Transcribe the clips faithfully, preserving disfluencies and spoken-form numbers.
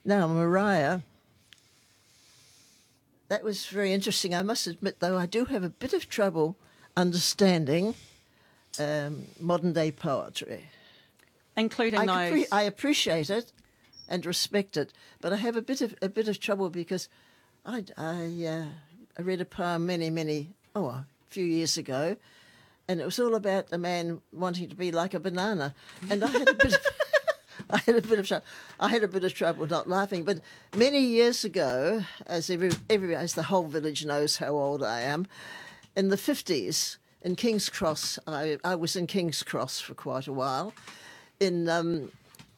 Now, Mariah, that was very interesting. I must admit, though, I do have a bit of trouble understanding um, modern-day poetry. Including I, those. appre- I appreciate it and respect it, but I have a bit of a bit of trouble because I I, uh, I read a poem many many oh a few years ago, and it was all about a man wanting to be like a banana, and I had a bit of I had a bit of trouble. I had a bit of trouble not laughing, but many years ago, as every, every as the whole village knows how old I am, in the fifties in King's Cross, I I was in King's Cross for quite a while. In um,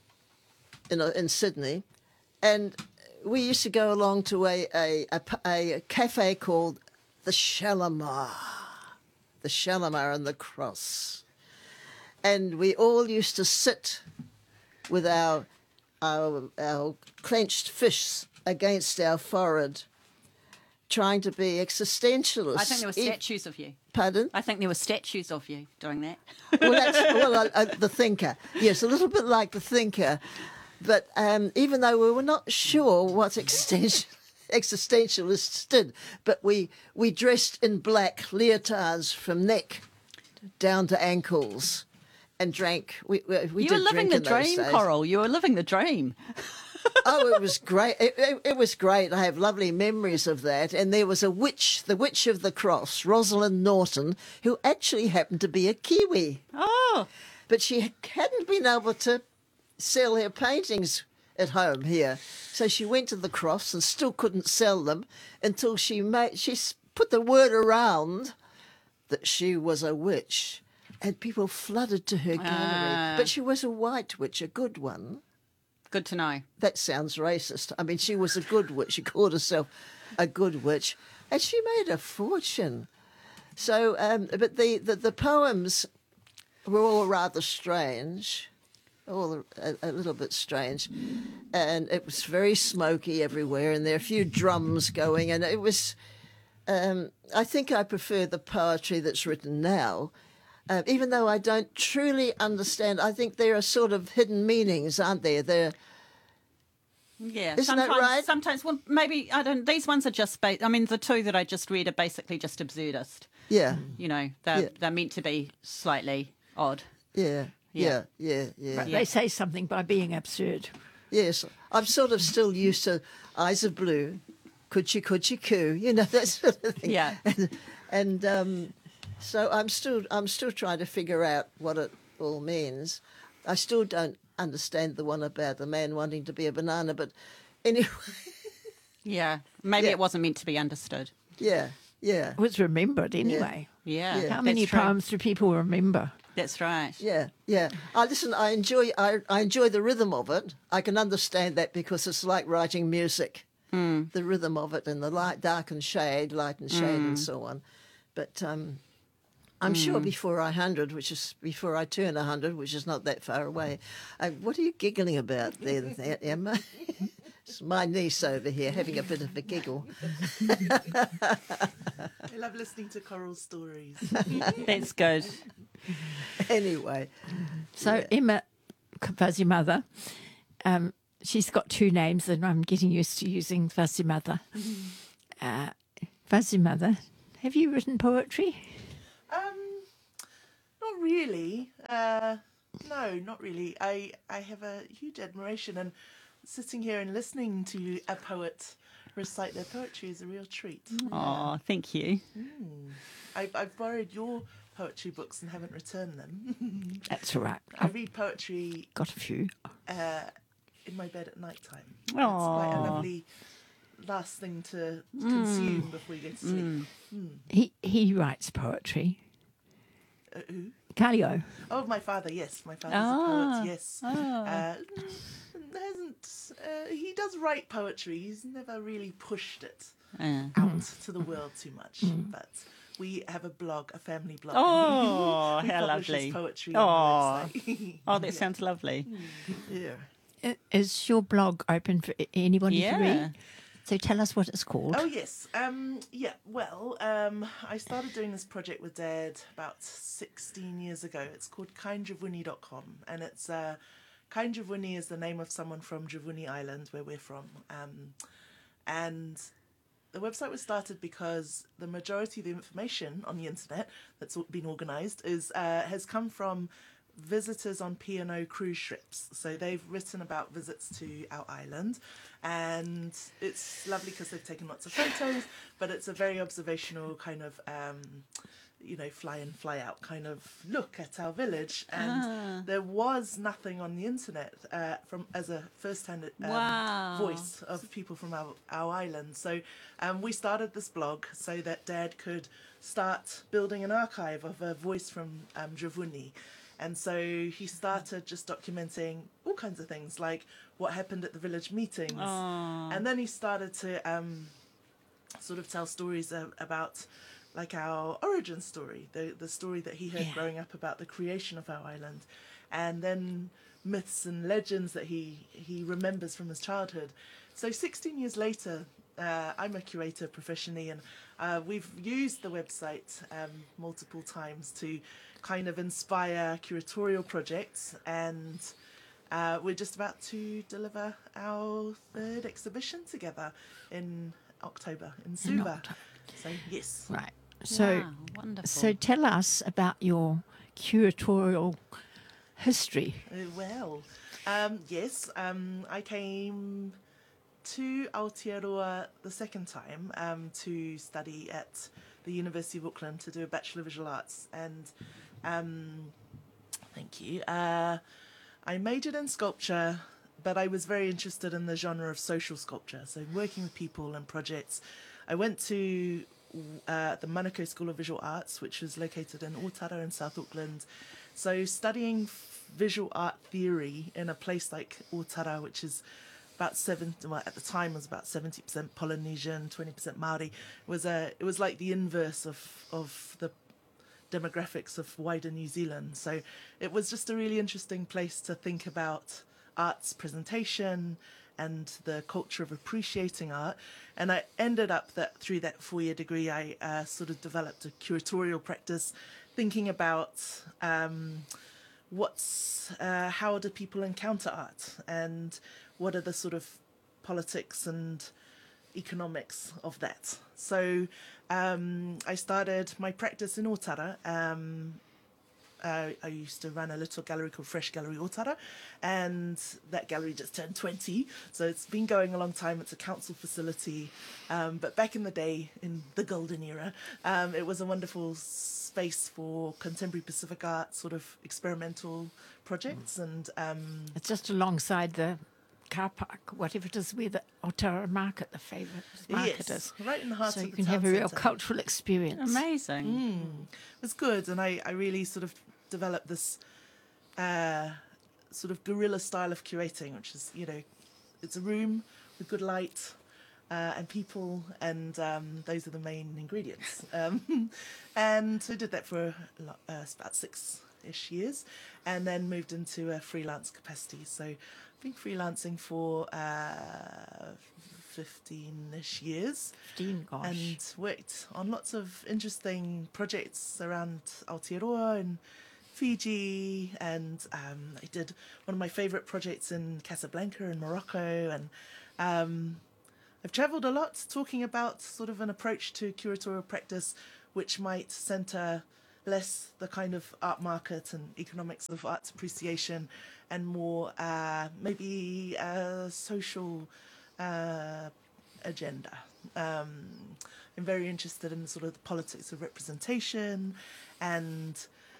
in uh, in Sydney, and we used to go along to a a, a, a cafe called the Shalimar, the Shalimar and the Cross, and we all used to sit with our our, our clenched fists against our forehead, trying to be existentialists. I think there were statues of you. Pardon? I think there were statues of you doing that. Well, that's well, uh, uh, the thinker. Yes, a little bit like the thinker. But um, even though we were not sure what existen- existentialists did, but we, we dressed in black leotards from neck down to ankles and drank. We, we, we You did were living drink the in those dream, days. Coral. You were living the dream. Oh, it was great. It, it, it was great. I have lovely memories of that. And there was a witch, the Witch of the Cross, Rosalind Norton, who actually happened to be a Kiwi. Oh. But she hadn't been able to sell her paintings at home here. So she went to the Cross and still couldn't sell them until she made, she put the word around that she was a witch. And people flooded to her gallery. Ah. But she was a white witch, a good one. Good to know. That sounds racist. I mean, she was a good witch. She called herself a good witch. And she made a fortune. So, um, but the, the, the poems were all rather strange, all a, a little bit strange. And it was very smoky everywhere, and there are a few drums going. And it was, um, I think I prefer the poetry that's written now. Uh, even though I don't truly understand, I think there are sort of hidden meanings, aren't there? There, Yeah, Isn't that sometimes, right? Sometimes, well, maybe I don't. These ones are just. Ba- I mean, the two that I just read are basically just absurdist. yeah, You know, they're Yeah. they're meant to be slightly odd. yeah, Yeah. yeah, yeah, yeah. But Yeah. they say something by being absurd. Yes, I'm sort of still used to eyes of blue, coochie coochie coo, you know, that sort of thing. Yeah. and, and um, so I'm still I'm still trying to figure out what it all means. I still don't understand the one about the man wanting to be a banana, but anyway, Yeah, maybe Yeah. it wasn't meant to be understood. yeah, yeah, It was remembered anyway. Yeah, Yeah. How that's many true. poems do people remember? That's right. yeah, yeah. I listen. I enjoy I, I enjoy the rhythm of it. I can understand that because it's like writing music. Mm. The rhythm of it and the light, dark and shade, light and shade, and so on. But um, I'm sure before I hundred, which is before I turn a hundred, which is not that far away. Uh, what are you giggling about there, there Emma? It's my niece over here having a bit of a giggle. I love listening to Coral stories. That's good. Anyway, So Emma, Fuzzy Mother, um, she's got two names, and I'm getting used to using Fuzzy Mother. Uh, Fuzzy Mother, have you written poetry? Um, not really. Uh, no, not really. I I have a huge admiration, and sitting here and listening to a poet recite their poetry is a real treat. Oh, thank you. I've I've borrowed your poetry books and haven't returned them. That's all right. I I've read poetry got a few. uh, in my bed at night time. It's quite a Aw. lovely last thing to consume before you go to sleep. He he writes poetry. Uh, who? Calio. Oh, my father, yes. My father's Ah. a poet, yes. Uh, hasn't uh, he does write poetry. He's never really pushed it Uh. out to the world too much. But we have a blog, a family blog. Oh, and he how publishes lovely. poetry Oh. on the website. Oh, that sounds lovely. yeah. I- Is your blog open for a- anybody to Yeah. read? So tell us what it's called. Oh yes, um, yeah. Well, um, I started doing this project with Dad about sixteen years ago. It's called kind javuni dot com, and it's uh, Kain Javuni is the name of someone from Javuni Island, where we're from. Um, and the website was started because the majority of the information on the internet that's been organised is uh, has come from visitors on P and O cruise ships. So they've written about visits to our island, and it's lovely because they've taken lots of photos, but it's a very observational kind of um, you know, fly in, fly out kind of look at our village. And Ah. there was nothing on the internet uh, from as a first-hand um, Wow. voice of people from our, our island. So um, we started this blog so that Dad could start building an archive of a voice from um, Javuni. And so he started just documenting all kinds of things, like what happened at the village meetings. Oh. And then he started to um, sort of tell stories uh, about like our origin story, the the story that he heard Yeah. growing up about the creation of our island, and then myths and legends that he he remembers from his childhood. So sixteen years later, uh, I'm a curator professionally, and uh, we've used the website um, multiple times to kind of inspire curatorial projects, and uh, we're just about to deliver our third exhibition together in October in Suva. October. So yes. Right. So, Wow, wonderful. so tell us about your curatorial history. Uh, well, um, yes, um, I came to Aotearoa the second time um, to study at the University of Auckland to do a Bachelor of Visual Arts, and um, thank you. Uh, I majored in sculpture, but I was very interested in the genre of social sculpture, so working with people and projects. I went to uh, the Manukau School of Visual Arts, which is located in Otara in South Auckland. So studying f- visual art theory in a place like Otara, which is about seven, well, at the time was about seventy percent Polynesian, twenty percent Maori, was a it was like the inverse of of the demographics of wider New Zealand. So it was just a really interesting place to think about arts presentation and the culture of appreciating art. And I ended up that through that four-year degree, I uh, sort of developed a curatorial practice, thinking about um, what's uh, how do people encounter art, and what are the sort of politics and economics of that. So um, I started my practice in Otara. Um, Uh, I used to run a little gallery called Fresh Gallery Otara, and that gallery just turned twenty, so it's been going a long time. It's a council facility, um, but back in the day, in the golden era, um, it was a wonderful space for contemporary Pacific art, sort of experimental projects, and um, It's just alongside the car park, whatever it is, where the Otara Market, the favourite market yes, is. right in the heart So of you the can town have a real centre. cultural experience. Amazing. It was good, and I, I really sort of developed this uh, sort of guerrilla style of curating, which is, you know, it's a room with good light uh, and people, and um, those are the main ingredients. Um, and I did that for a lot, uh, about six-ish years, and then moved into a freelance capacity. So I've been freelancing for uh, fifteen-ish years. fifteen, gosh. And worked on lots of interesting projects around Aotearoa and Fiji, and um, I did one of my favourite projects in Casablanca in Morocco, and um, I've travelled a lot talking about sort of an approach to curatorial practice which might centre less the kind of art market and economics of arts appreciation, and more uh, maybe a social uh, agenda. Um, I'm very interested in sort of the politics of representation, and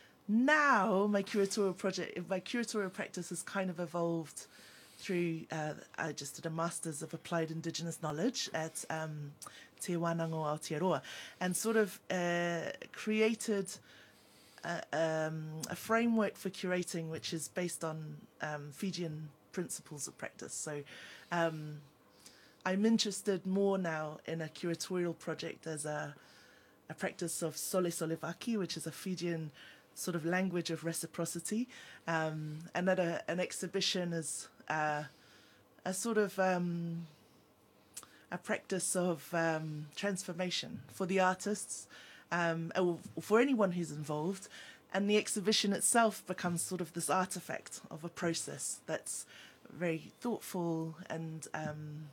now my curatorial project, my curatorial practice has kind of evolved through, uh, I just did a Masters of Applied Indigenous Knowledge at um, Te Wānanga Aotearoa, and sort of uh, created a, um, a framework for curating which is based on um, Fijian principles of practice. So um, I'm interested more now in a curatorial project as a, a practice of Sole Solevaki, which is a Fijian sort of language of reciprocity, um, and that a, an exhibition is uh, a sort of um, a practice of um, transformation for the artists, um, or for anyone who's involved, and the exhibition itself becomes sort of this artifact of a process that's very thoughtful and um,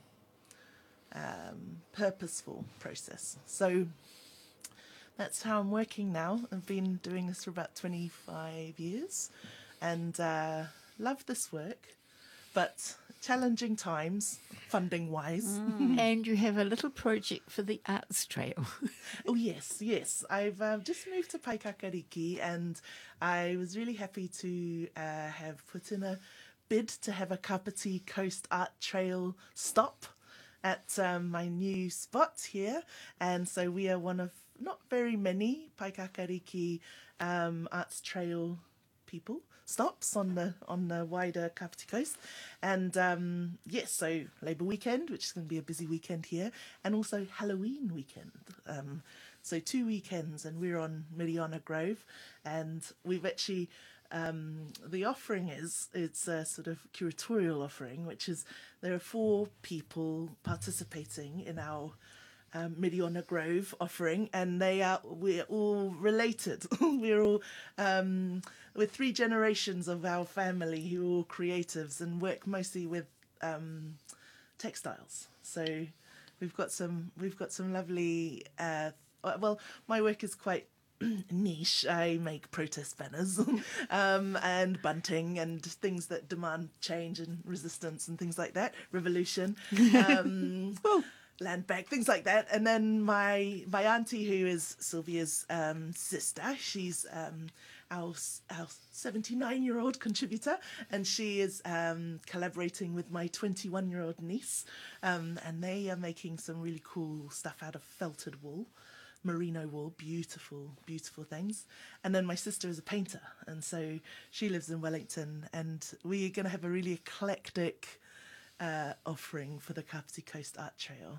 um, purposeful process. So that's how I'm working now. I've been doing this for about twenty-five years and uh, love this work, but challenging times, funding-wise. And you have a little project for the Arts Trail. Oh, yes, yes. I've uh, just moved to Paikakariki and I was really happy to uh, have put in a bid to have a Kapiti Coast Art Trail stop at um, my new spot here. And so we are one of not very many Paikakariki um, Arts Trail people stops on the on the wider Kapiti Coast. And um, yes, so Labour Weekend, which is going to be a busy weekend here, and also Halloween weekend. Um, so two weekends, and we're on Miriona Grove, and we've actually um, the offering is it's a sort of curatorial offering, which is there are four people participating in our Um, Miriona Grove offering, and they are we're all related. We're all um, we're three generations of our family who are all creatives and work mostly with um, textiles. So we've got some we've got some lovely. Uh, well, my work is quite niche. I make protest banners um, and bunting and things that demand change and resistance and things like that. Revolution. Um, land back, things like that. And then my my auntie, who is Sylvia's um, sister, she's um, our our seventy-nine-year-old contributor, and she is um, collaborating with my twenty-one-year-old niece, um, and they are making some really cool stuff out of felted wool, merino wool, beautiful, beautiful things. And then my sister is a painter, and so she lives in Wellington, and we're going to have a really eclectic Uh, offering for the Kapiti Coast Art Trail.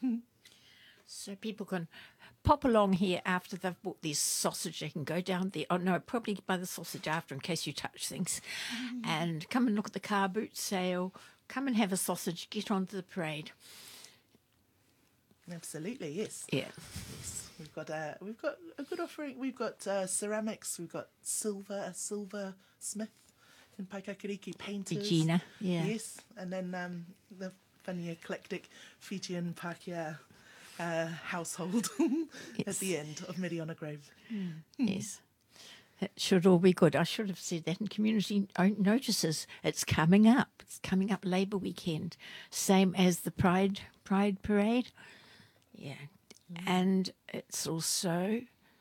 So people can pop along here after they've bought this sausage. They can go down there. Oh, no, probably buy the sausage after in case you touch things. And come and look at the car boot sale. Come and have a sausage. Get onto the parade. Absolutely, yes. Yeah. Yes, we've got a we've got a good offering. We've got uh, ceramics. We've got silver, a silver smith in Paikakariki, painters. Regina, yeah. Yes, and then um, the funny eclectic Fijian Pakeha uh, household at Yes. the end of Miriona Grove. Yes. It should all be good. I should have said that in community o- notices. It's coming up. It's coming up Labour Weekend. Same as the Pride Pride Parade. Yeah. And it's also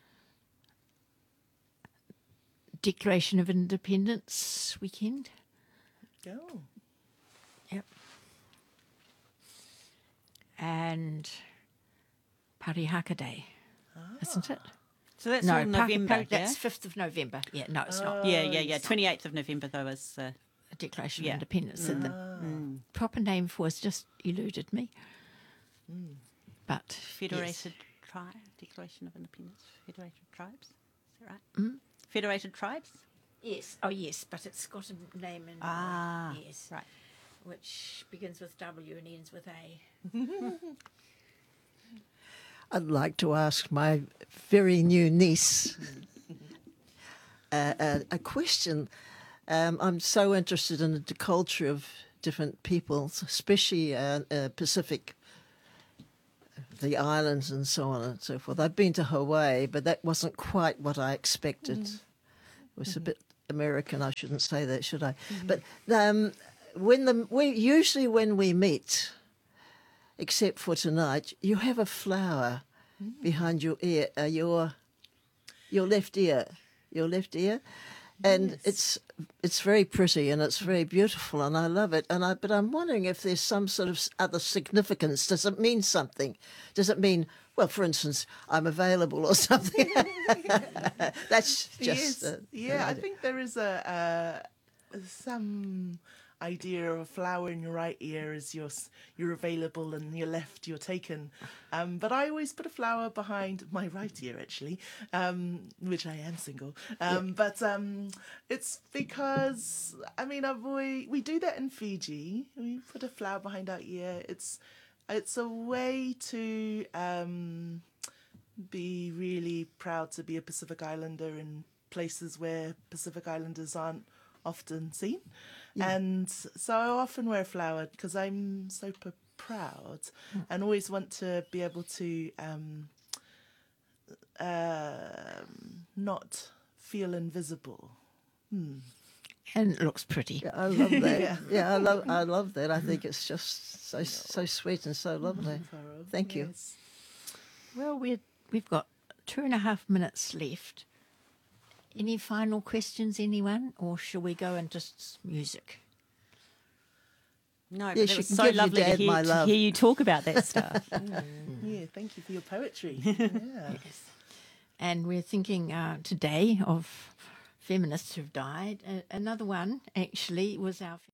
Declaration of Independence weekend. Oh, Yep. And Parihaka Day, isn't it? So that's no, all November, Pari- yeah? that's fifth of November. Yeah, no, it's not. Yeah, yeah, yeah. twenty-eighth of November, though, is... Uh, A Declaration Yeah. of Independence. And the mm, proper name for it's just eluded me. But Federated Tribe, Declaration of Independence, Federated Tribes. Is that right? Mm. Federated Tribes? Yes. yes. Oh, yes, but it's got a name in Ah, yes, right. which begins with W and ends with A. I'd like to ask my very new niece uh, a, a question. Um, I'm so interested in the culture of different peoples, especially uh, uh, Pacific, the islands and so on and so forth. I've been to Hawaii, but that wasn't quite what I expected. It was a bit American. I shouldn't say that, should I? But um, when the we usually when we meet, except for tonight, you have a flower behind your ear, uh, your your left ear, your left ear, and Yes. it's it's very pretty and it's very beautiful and I love it. And I but I'm wondering if there's some sort of s- other significance. Does it mean something? Does it mean, well, for instance, I'm available or something? That's just yes. uh, yeah, an I idea. think there is a, a some idea of a flower in your right ear is you're s- you're available and your left you're taken. Um, but I always put a flower behind my right ear actually, um, which I am single. Um, But um, it's because I mean I've always, we do that in Fiji. We put a flower behind our ear. It's it's a way to um, be really proud to be a Pacific Islander and places where Pacific Islanders aren't often seen. And so I often wear a flower because I'm so p- proud and always want to be able to um, um not feel invisible. And it looks pretty. Yeah, I love that. Yeah. yeah. I love I love that. I think it's just so so sweet and so lovely. Thorough. Thank you. Yes. Well, we're, we've got two and a half minutes left. Any final questions, anyone? Or shall we go into s- music? No, but Yes, it you was can so give your lovely to dad hear, my to love. hear you talk about that stuff. Yeah, thank you for your poetry. Yeah. Yes. And we're thinking uh, today of feminists who've died. Uh, another one, actually, was our